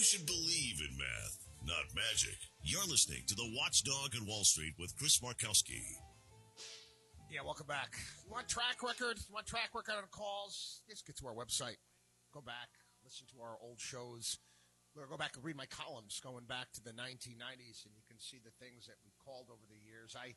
should believe in math, not magic. You're listening to The Watchdog on Wall Street with Chris Markowski. Yeah, welcome back. You want track record? You want track record on calls? Just get to our website. Go back, listen to our old shows. Go back and read my columns going back to the 1990s, and you can see the things that we called over the years. I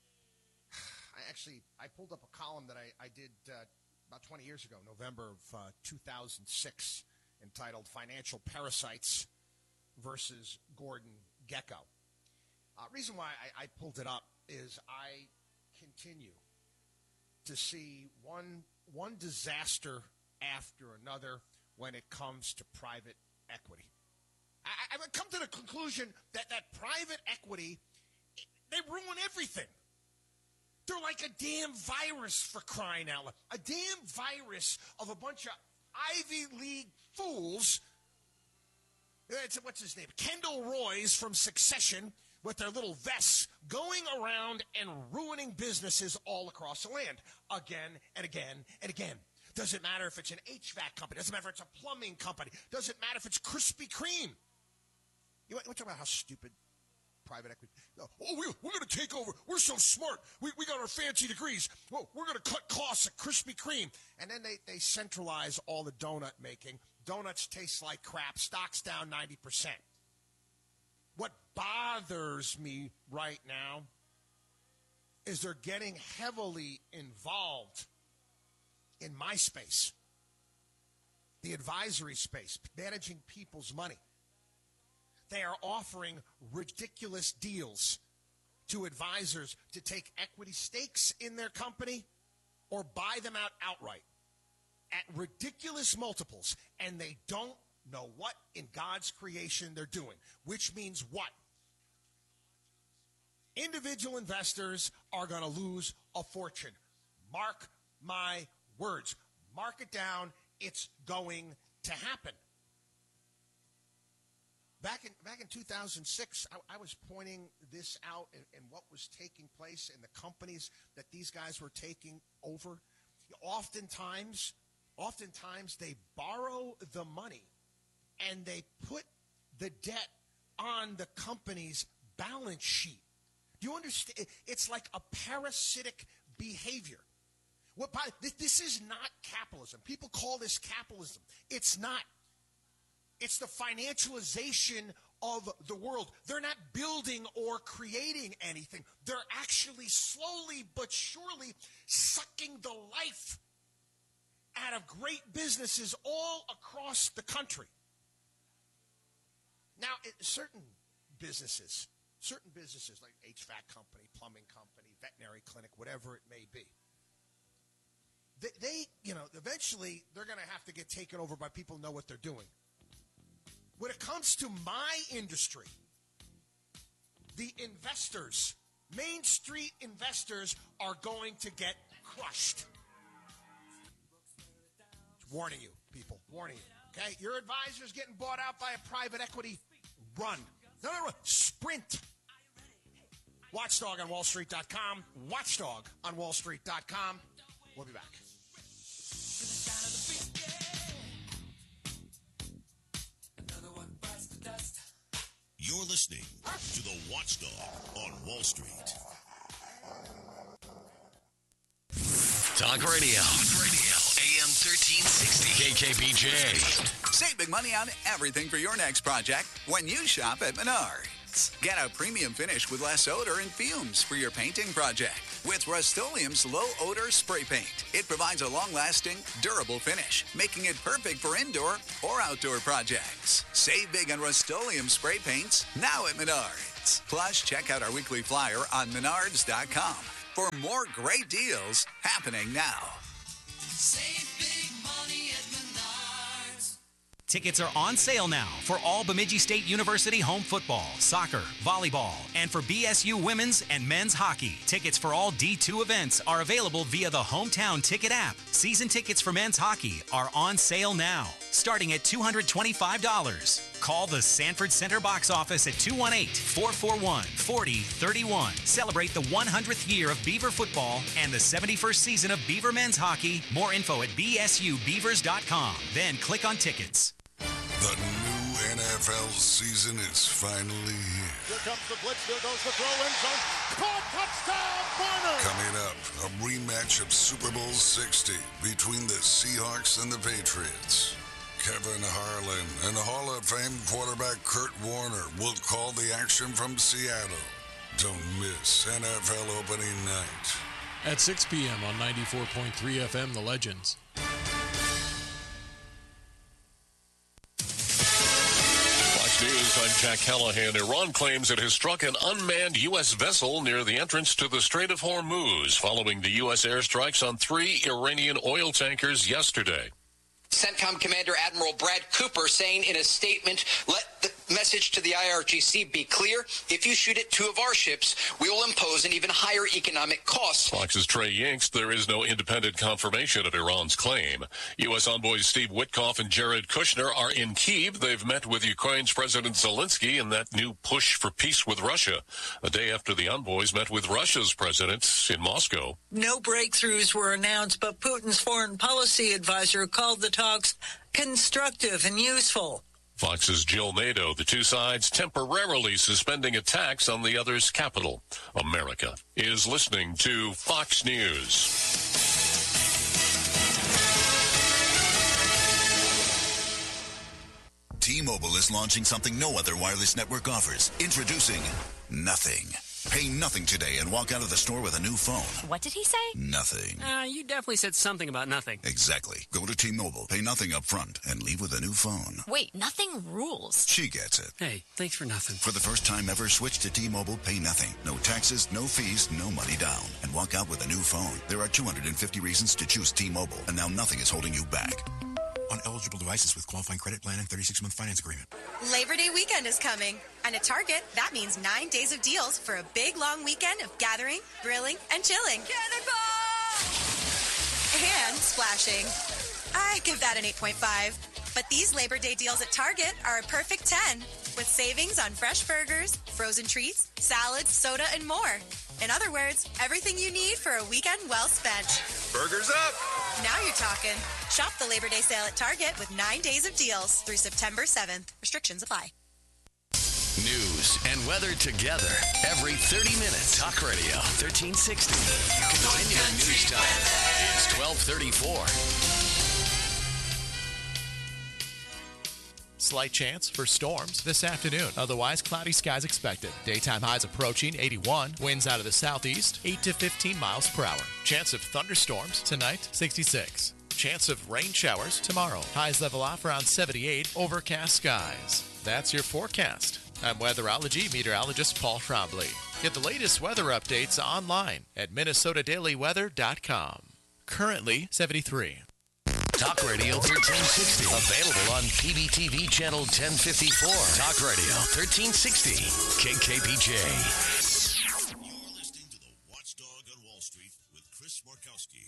pulled up a column that I did about 20 years ago, November of 2006, entitled Financial Parasites versus Gordon Gekko. Reason why I pulled it up is I continue to see one disaster after another when it comes to private equity. I've come to the conclusion that private equity, they ruin everything. They're like a damn virus, for crying out loud. A damn virus of a bunch of Ivy League fools. What's his name? Kendall Roy's from Succession with their little vests going around and ruining businesses all across the land again and again and again. Doesn't matter if it's an HVAC company. Doesn't matter if it's a plumbing company. Doesn't matter if it's Krispy Kreme. You want to talk about how stupid private equity. Oh, we're going to take over. We're so smart. We got our fancy degrees. Well, we're going to cut costs at Krispy Kreme. And then they centralize all the donut making. Donuts taste like crap. Stock's down 90%. What bothers me right now is they're getting heavily involved in my space, the advisory space, managing people's money. They are offering ridiculous deals to advisors to take equity stakes in their company or buy them out outright at ridiculous multiples, and they don't know what in God's creation they're doing, which means what? Individual investors are going to lose a fortune. Mark my words. Mark it down. It's going to happen. Back in 2006, I was pointing this out and what was taking place in the companies that these guys were taking over. Oftentimes they borrow the money and they put the debt on the company's balance sheet. Do you understand? It's like a parasitic behavior. This is not capitalism. People call this capitalism. It's not. It's the financialization of the world. They're not building or creating anything. They're actually slowly but surely sucking the life out of great businesses all across the country. Now, certain businesses like HVAC company, plumbing company, veterinary clinic, whatever it may be, they eventually they're going to have to get taken over by people who know what they're doing. When it comes to my industry, the investors, Main Street investors, are going to get crushed. Warning you, people. Warning you. Okay? Your advisor's getting bought out by a private equity. Run. No. Sprint. WatchdogOnWallStreet.com. WatchdogOnWallStreet.com. We'll be back. You're listening to The Watchdog on Wall Street. Talk Radio. AM 1360. KKBJ. Save big money on everything for your next project when you shop at Menards. Get a premium finish with less odor and fumes for your painting project with Rust-Oleum's low-odor spray paint. It provides a long-lasting, durable finish, making it perfect for indoor or outdoor projects. Save big on Rust-Oleum spray paints now at Menards. Plus, check out our weekly flyer on Menards.com for more great deals happening now. Save big money at Menards. Tickets are on sale now for all Bemidji State University home football, soccer, volleyball, and for BSU women's and men's hockey. Tickets for all D2 events are available via the Hometown Ticket app. Season tickets for men's hockey are on sale now, starting at $225. Call the Sanford Center box office at 218-441-4031. Celebrate the 100th year of Beaver football and the 71st season of Beaver men's hockey. More info at bsubeavers.com. Then click on tickets. The new NFL season is finally here. Here comes the blitz. Here goes the throw in zone. Caught. Touchdown, Barner. Coming up, a rematch of Super Bowl 60 between the Seahawks and the Patriots. Kevin Harlan and Hall of Fame quarterback Kurt Warner will call the action from Seattle. Don't miss NFL opening night. At 6 p.m. on 94.3 FM, The Legends. Fox News, I'm Jack Callahan. Iran claims it has struck an unmanned U.S. vessel near the entrance to the Strait of Hormuz following the U.S. airstrikes on 3 Iranian oil tankers yesterday. CENTCOM Commander Admiral Brad Cooper saying in a statement, let the message to the IRGC be clear. If you shoot at 2 of our ships, we will impose an even higher economic cost. Fox's Trey Yinks, there is no independent confirmation of Iran's claim. U.S. envoys Steve Witkoff and Jared Kushner are in Kyiv. They've met with Ukraine's President Zelensky in that new push for peace with Russia, a day after the envoys met with Russia's president in Moscow. No breakthroughs were announced, but Putin's foreign policy advisor called the talks constructive and useful. Fox's Jill Nato, the two sides temporarily suspending attacks on the other's capital. America is listening to Fox News. T-Mobile is launching something no other wireless network offers. Introducing Nothing. Pay nothing today and walk out of the store with a new phone. What did he say? Nothing. You definitely said something about nothing. Exactly. Go to T-Mobile, pay nothing up front, and leave with a new phone. Wait, nothing rules. She gets it. Hey, thanks for nothing. For the first time ever, switch to T-Mobile, pay nothing. No taxes, no fees, no money down. And walk out with a new phone. There are 250 reasons to choose T-Mobile, and now nothing is holding you back. On eligible devices with qualifying credit plan and 36-month finance agreement. Labor Day weekend is coming, and at Target, that means 9 days of deals for a big, long weekend of gathering, grilling, and chilling. And splashing. I give that an 8.5. But these Labor Day deals at Target are a perfect 10, with savings on fresh burgers, frozen treats, salads, soda, and more. In other words, everything you need for a weekend well spent. Burgers up! Now you're talking. Shop the Labor Day sale at Target with 9 days of deals through September 7th. Restrictions apply. News and weather together every 30 minutes. Talk Radio 1360. Continuing news time is 12:34. Slight chance for storms this afternoon. Otherwise, cloudy skies expected. Daytime highs approaching 81. Winds out of the southeast, 8 to 15 miles per hour. Chance of thunderstorms tonight, 66. Chance of rain showers tomorrow. Highs level off around 78. Overcast skies. That's your forecast. I'm weatherology meteorologist Paul Trombley. Get the latest weather updates online at minnesotadailyweather.com. Currently 73. Talk Radio 1360. Available on PBTV channel 1054. Talk Radio 1360. KKBJ. You're listening to the Watchdog on Wall Street with Chris Markowski.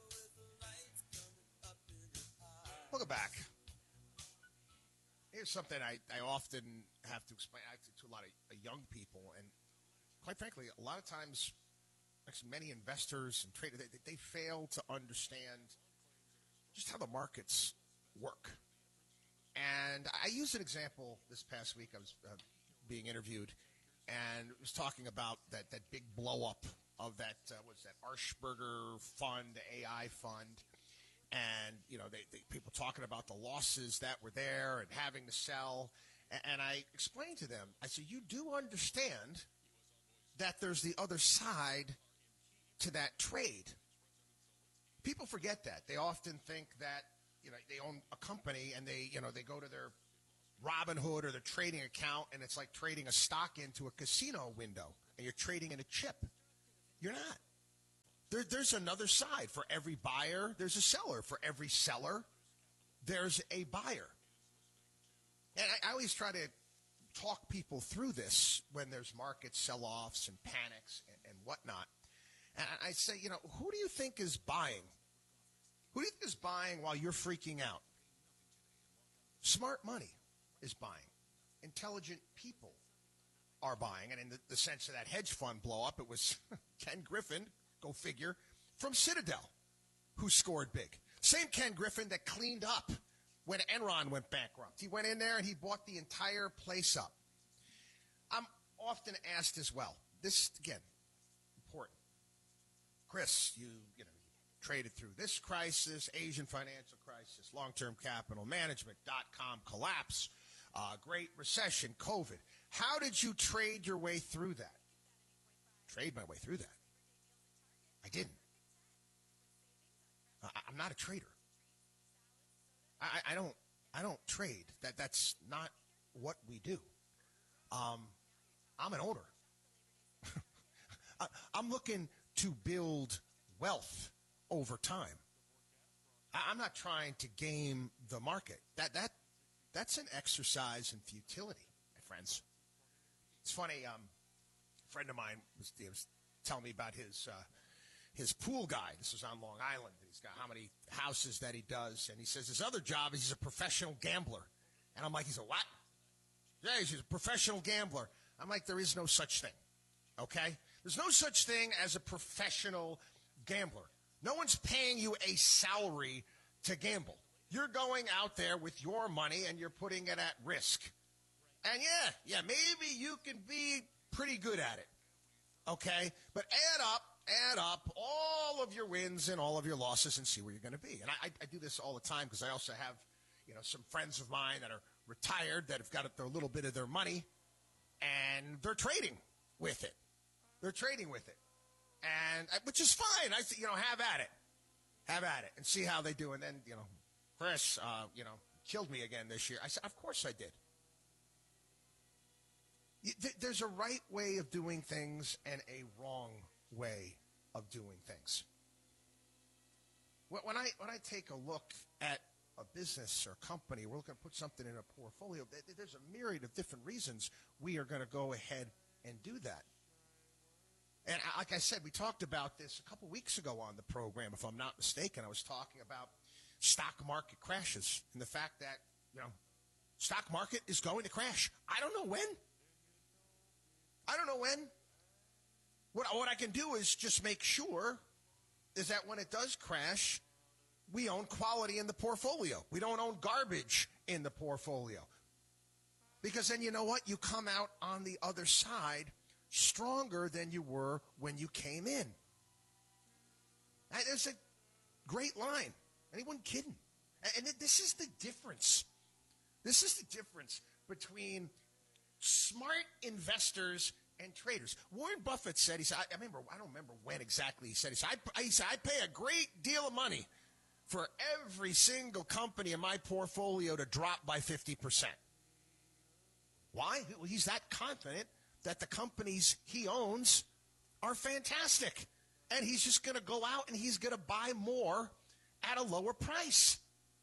Welcome back. Here's something I often have to explain to a lot of young people, and quite frankly, a lot of times, actually many investors and traders, they fail to understand just how the markets work. And I used an example this past week. I was being interviewed and was talking about that big blow-up of that, what's that, Archberger fund, the AI fund. And, you know, they people talking about the losses that were there and having to sell. And I explained to them, I said, you do understand that there's the other side to that trade. People forget that. They often think that, you know, they own a company and they go to their Robinhood or their trading account and it's like trading a stock into a casino window and you're trading in a chip. You're not. There's another side. For every buyer, there's a seller. For every seller, there's a buyer. And I always try to talk people through this when there's market sell-offs and panics and whatnot. And I say, you know, who do you think is buying? Who do you think is buying while you're freaking out? Smart money is buying. Intelligent people are buying. And in the sense of that hedge fund blow-up, it was Ken Griffin, go figure, from Citadel, who scored big. Same Ken Griffin that cleaned up when Enron went bankrupt. He went in there and he bought the entire place up. I'm often asked as well, this, again, important. Chris, you traded through this crisis, Asian financial crisis, long-term capital management, .com collapse, Great Recession, COVID. How did you trade your way through that? Trade my way through that? I didn't. I'm not a trader. I don't trade. That's not what we do. I'm an owner. I'm looking to build wealth over time. I'm not trying to game the market. That's an exercise in futility, my friends. It's funny. A friend of mine was telling me about his pool guy. This was on Long Island. He's got how many houses that he does, and he says his other job is he's a professional gambler. And I'm like, he's a what? Yeah, he's a professional gambler. I'm like, there is no such thing, okay? There's no such thing as a professional gambler. No one's paying you a salary to gamble. You're going out there with your money and you're putting it at risk. And yeah, maybe you can be pretty good at it, okay? But add up all of your wins and all of your losses and see where you're going to be. And I do this all the time because I also have, some friends of mine that are retired that have got a little bit of their money and they're trading with it. They're trading with it, and which is fine. I have at it, and see how they do. And then Chris, killed me again this year. I said, of course I did. There's a right way of doing things and a wrong way of doing things. When I take a look at a business or company, we're looking to put something in a portfolio, there's a myriad of different reasons we are going to go ahead and do that. And like I said, we talked about this a couple weeks ago on the program, if I'm not mistaken. I was talking about stock market crashes and the fact that, stock market is going to crash. I don't know when. What I can do is just make sure is that when it does crash, we own quality in the portfolio. We don't own garbage in the portfolio. Because then you know what? You come out on the other side stronger than you were when you came in. It's a great line. Anyone kidding? And this is the difference. This is the difference between smart investors and traders. Warren Buffett said, I don't remember when exactly he said, he said, I pay a great deal of money for every single company in my portfolio to drop by 50%. Why? He's that confident that the companies he owns are fantastic. And he's just going to go out and he's going to buy more at a lower price.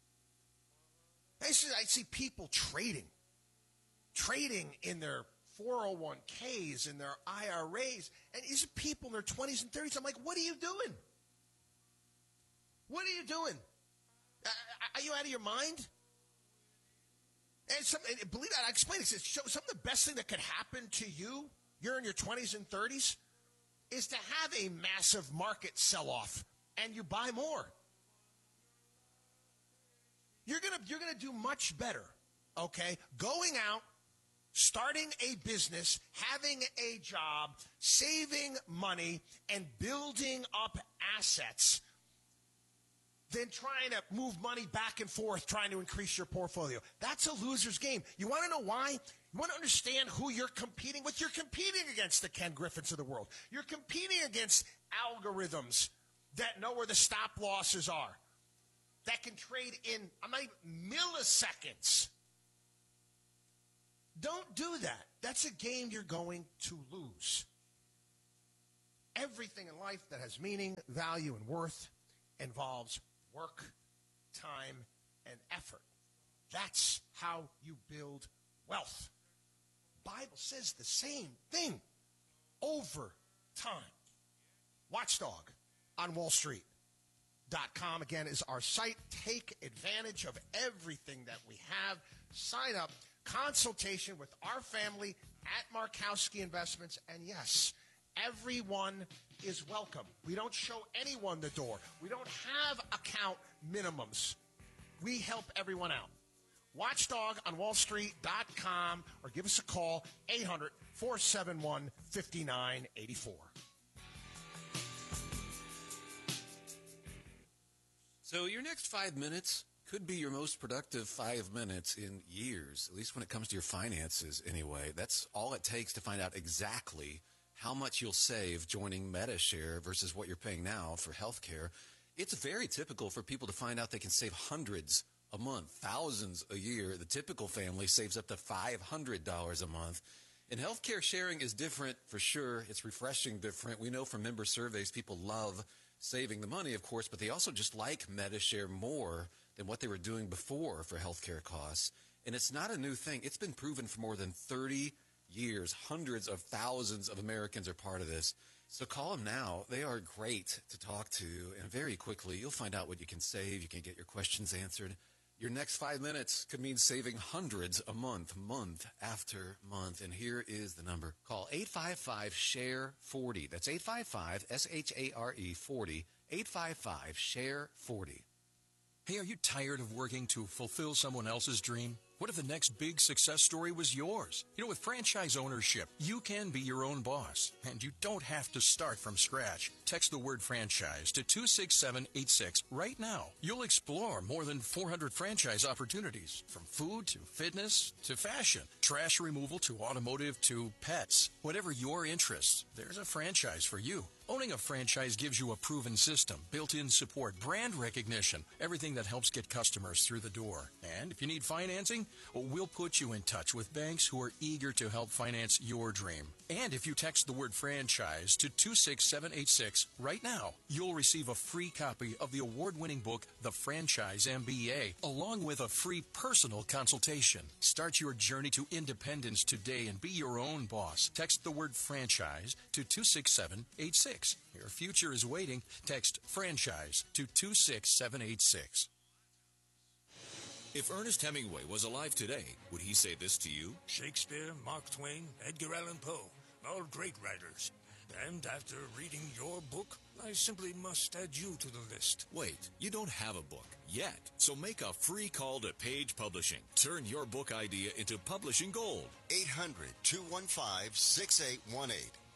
I see people trading in their 401ks and their IRAs. And these are people in their 20s and 30s. I'm like, what are you doing? What are you doing? Are you out of your mind? And believe that, I explained it. Some of the best thing that could happen to you, you're in your 20s and 30s, is to have a massive market sell-off and you buy more. You're gonna do much better, okay? Going out, starting a business, having a job, saving money, and building up assets than trying to move money back and forth, trying to increase your portfolio. That's a loser's game. You want to know why? You want to understand who you're competing with? You're competing against the Ken Griffins of the world. You're competing against algorithms that know where the stop losses are, that can trade in milliseconds. Don't do that. That's a game you're going to lose. Everything in life that has meaning, value, and worth involves work, time, and effort. That's how you build wealth. Bible says the same thing over time. Watchdog on Wall Street.com, again, is our site. Take advantage of everything that we have. Sign up. Consultation with our family at Markowski Investments. And yes, everyone is welcome. We don't show anyone the door. We don't have account minimums. We help everyone out. WatchDogOnWallStreet.com or give us a call, 800-471-5984. So your next 5 minutes could be your most productive 5 minutes in years, at least when it comes to your finances anyway. That's all it takes to find out exactly how much you'll save joining MediShare versus what you're paying now for health care. It's very typical for people to find out they can save hundreds a month, thousands a year. The typical family saves up to $500 a month. And healthcare sharing is different for sure. It's refreshing different. We know from member surveys people love saving the money, of course, but they also just like MediShare more than what they were doing before for healthcare costs. And it's not a new thing. It's been proven for more than 30 years. Hundreds of thousands of Americans are part of this. So call them now. They are great to talk to. And very quickly, you'll find out what you can save. You can get your questions answered. Your next 5 minutes could mean saving hundreds a month, month after month. And here is the number. Call 855-SHARE-40. That's 855-SHARE 40. 855-SHARE-40. Hey, are you tired of working to fulfill someone else's dream? What if the next big success story was yours? You know, with franchise ownership, you can be your own boss, and you don't have to start from scratch. Text the word franchise to 26786 right now. You'll explore more than 400 franchise opportunities, from food to fitness to fashion, trash removal to automotive to pets. Whatever your interests, there's a franchise for you. Owning a franchise gives you a proven system, built-in support, brand recognition, everything that helps get customers through the door. And if you need financing, we'll put you in touch with banks who are eager to help finance your dream. And if you text the word franchise to 26786 right now, you'll receive a free copy of the award-winning book, The Franchise MBA, along with a free personal consultation. Start your journey to independence today and be your own boss. Text the word franchise to 26786. Your future is waiting. Text franchise to 26786. If Ernest Hemingway was alive today, would he say this to you? Shakespeare, Mark Twain, Edgar Allan Poe, all great writers. And after reading your book, I simply must add you to the list. Wait, you don't have a book yet, so make a free call to Page Publishing. Turn your book idea into publishing gold. 800-215-6818.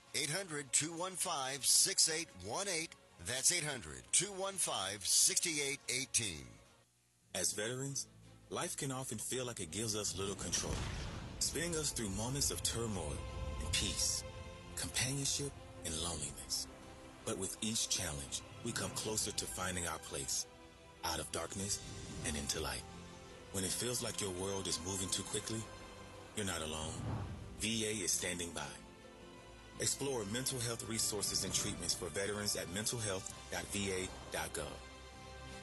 800-215-6818. That's 800-215-6818. As veterans, life can often feel like it gives us little control, spinning us through moments of turmoil and peace, companionship and loneliness. But with each challenge, we come closer to finding our place, out of darkness and into light. When it feels like your world is moving too quickly, you're not alone. VA is standing by. Explore mental health resources and treatments for veterans at mentalhealth.va.gov.